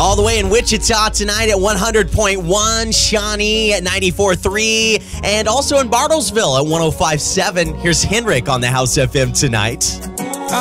All the way in Wichita tonight at 100.1, Shawnee at 94.3, and also in Bartlesville at 105.7. Here's Henrik on the House FM tonight.